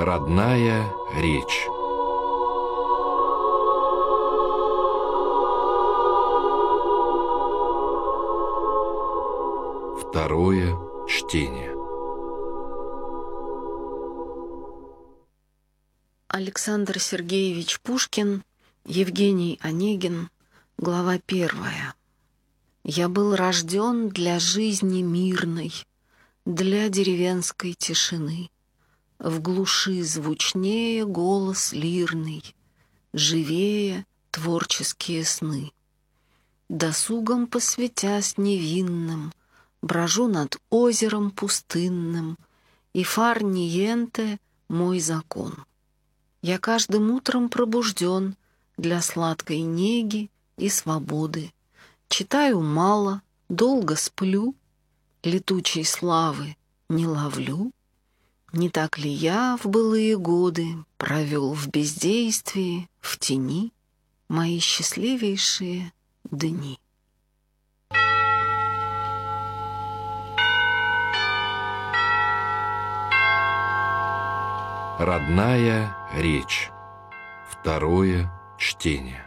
Родная речь. Второе чтение. Александр Сергеевич Пушкин, Евгений Онегин, глава 1. Я был рожден для жизни мирной, для деревенской тишины. В глуши звучнее голос лирный, живее творческие сны. Досугом посвятясь невинным, брожу над озером пустынным, и фар ниенте мой закон. Я каждым утром пробужден для сладкой неги и свободы. Читаю мало, долго сплю, летучей славы не ловлю. Не так ли я в былые годы провел в бездействии, в тени мои счастливейшие дни? Родная речь. Второе чтение.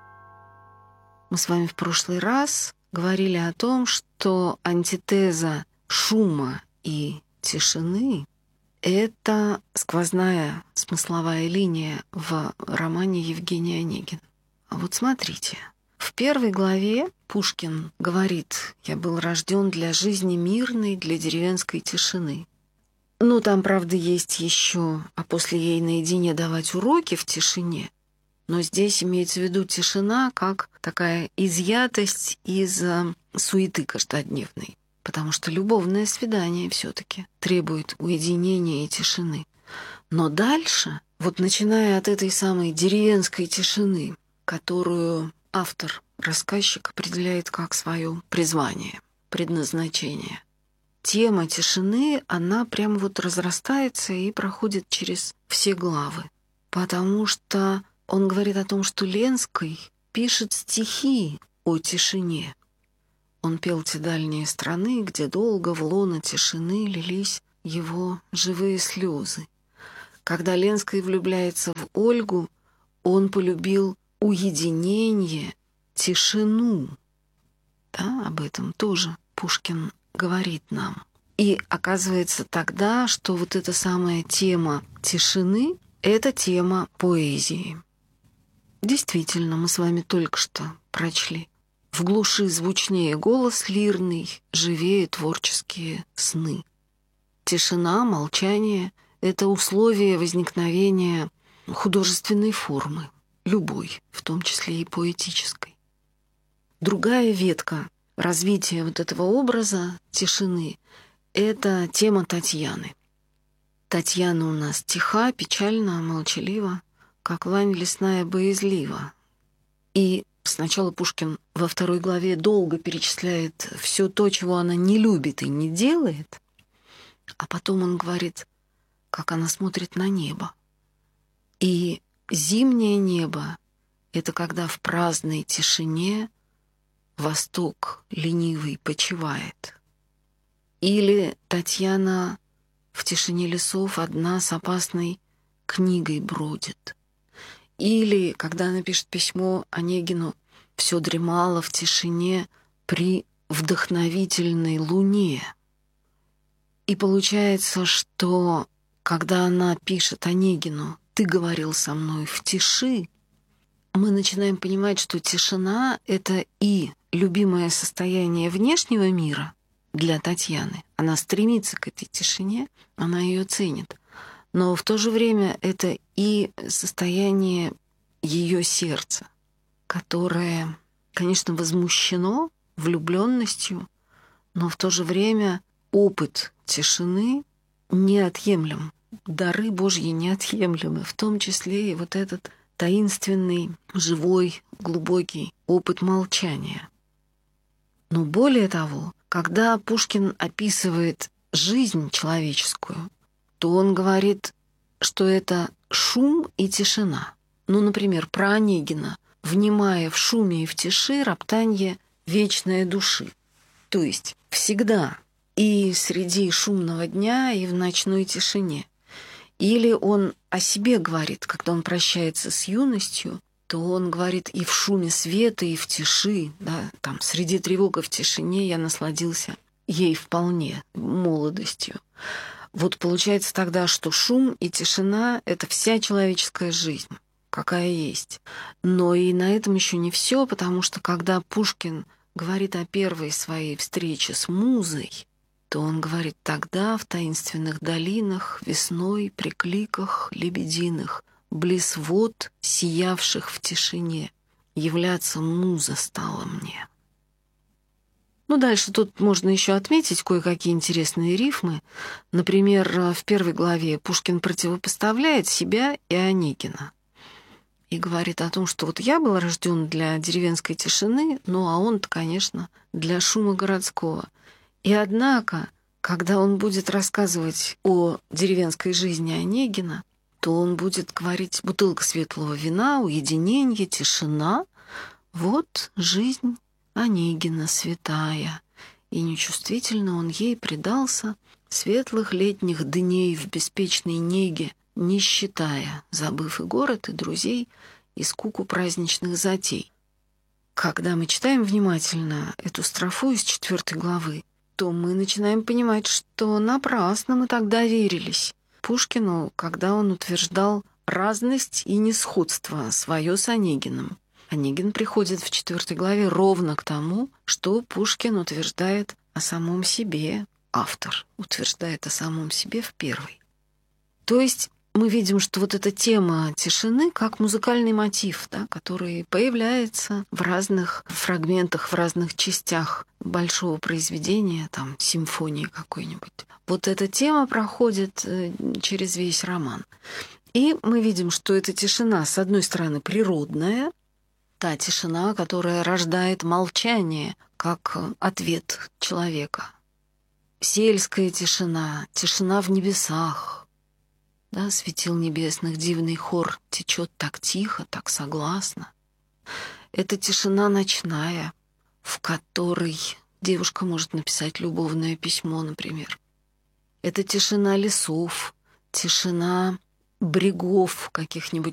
Мы с вами в прошлый раз говорили о том, что антитеза шума и тишины — это сквозная смысловая линия в романе Евгения Онегина. А вот смотрите, в первой главе Пушкин говорит: «Я был рожден для жизни мирной, для деревенской тишины». Ну, там, правда, есть еще, а после ей наедине давать уроки в тишине. Но здесь имеется в виду тишина как такая изъятость из суеты каждодневной. Потому что любовное свидание все-таки требует уединения и тишины. Но дальше, вот начиная от этой самой деревенской тишины, которую автор, рассказчик определяет как свое призвание, предназначение, тема тишины, она прям вот разрастается и проходит через все главы. Потому что он говорит о том, что Ленский пишет стихи о тишине. Он пел те дальние страны, где долго в лоно тишины лились его живые слезы. Когда Ленский влюбляется в Ольгу, он полюбил уединение, тишину. Да, об этом тоже Пушкин говорит нам. И оказывается тогда, что вот эта самая тема тишины — это тема поэзии. Действительно, мы с вами только что прочли: в глуши звучнее голос лирный, живее творческие сны. Тишина, молчание — это условие возникновения художественной формы, любой, в том числе и поэтической. Другая ветка развития вот этого образа тишины — это тема Татьяны. Татьяна у нас тиха, печальна, молчалива, как лань лесная боязлива. И сначала Пушкин во второй главе долго перечисляет все то, чего она не любит и не делает, а потом он говорит, как она смотрит на небо. И зимнее небо — это когда в праздной тишине восток ленивый почивает. Или Татьяна в тишине лесов одна с опасной книгой бродит. Или, когда она пишет письмо Онегину, все дремало в тишине при вдохновительной луне. И получается, что когда она пишет Онегину «Ты говорил со мной в тиши», мы начинаем понимать, что тишина — это и любимое состояние внешнего мира для Татьяны. Она стремится к этой тишине, она ее ценит. Но в то же время это и состояние ее сердца, которое, конечно, возмущено влюбленностью, но в то же время опыт тишины неотъемлем. Дары Божьи неотъемлемы, в том числе и вот этот таинственный, живой, глубокий опыт молчания. Но более того, когда Пушкин описывает жизнь человеческую, то он говорит, что это шум и тишина. Ну, например, про Онегина: «Внимая в шуме и в тиши роптанье вечной души». То есть всегда и среди шумного дня, и в ночной тишине. Или он о себе говорит, когда он прощается с юностью, то он говорит и в шуме света, и в тиши, да, там среди тревог и в тишине я насладился ей вполне, молодостью. Вот получается тогда, что шум и тишина — это вся человеческая жизнь, какая есть. Но и на этом еще не все, потому что когда Пушкин говорит о первой своей встрече с музой, то он говорит: тогда в таинственных долинах весной при кликах лебединых, близ вод, сиявших в тишине, являться муза стала мне. Ну, дальше тут можно еще отметить кое-какие интересные рифмы. Например, в первой главе Пушкин противопоставляет себя и Онегина. И говорит о том, что вот я был рожден для деревенской тишины, ну а он-то, конечно, для шума городского. И однако, когда он будет рассказывать о деревенской жизни Онегина, то он будет говорить: бутылка светлого вина, уединение, тишина. Вот жизнь Онегина святая, и нечувствительно он ей предался, светлых летних дней в беспечной неге, не считая, забыв и город, и друзей, и скуку праздничных затей. Когда мы читаем внимательно эту строфу из 4 главы, то мы начинаем понимать, что напрасно мы так доверились Пушкину, когда он утверждал разность и несходство свое с Онегиным. Онегин приходит в 4 главе ровно к тому, что Пушкин утверждает о самом себе, автор утверждает о самом себе в 1. То есть мы видим, что вот эта тема тишины как музыкальный мотив, да, который появляется в разных фрагментах, в разных частях большого произведения, там, симфонии какой-нибудь. Вот эта тема проходит через весь роман. И мы видим, что эта тишина, с одной стороны, природная, та тишина, которая рождает молчание, как ответ человека. Сельская тишина, тишина в небесах. Да, светил небесных дивный хор течет так тихо, так согласно. Это тишина ночная, в которой девушка может написать любовное письмо, например. Это тишина лесов, тишина брегов каких-нибудь